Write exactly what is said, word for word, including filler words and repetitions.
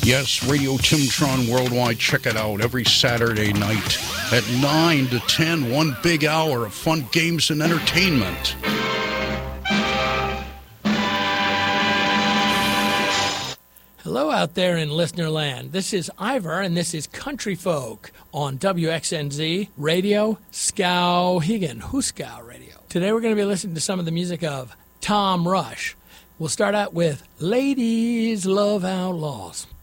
Yes, Radio Timtron Worldwide. Check it out every Saturday night at nine to ten. One big hour of fun games and entertainment. Hello out there in listener land. This is Ivor, and this is Country Folk on W X N Z Radio, Skowhegan, Huskow Radio. Today we're going to be listening to some of the music of Tom Rush. We'll start out with Ladies Love Outlaws.